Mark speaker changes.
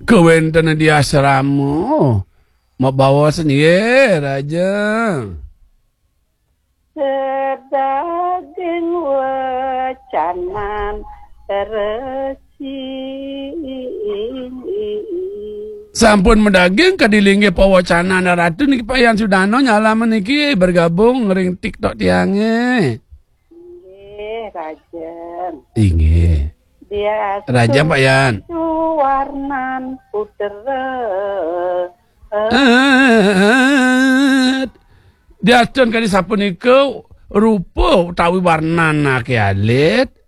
Speaker 1: kewenten di asrama. Mau bawa sendiri aja.
Speaker 2: Sedaging wacanan resi.
Speaker 1: Sampun mendaging kadilingge pawacana ratu niki Payan Sudano nyala meniki bergabung ngering TikTok tiange.
Speaker 2: Nggih, Rajen.
Speaker 1: Inggih.
Speaker 2: Dia
Speaker 1: Raja Payan.
Speaker 2: warnan putera.
Speaker 1: Diacun kali sapunika rupa utawi warnana ki alit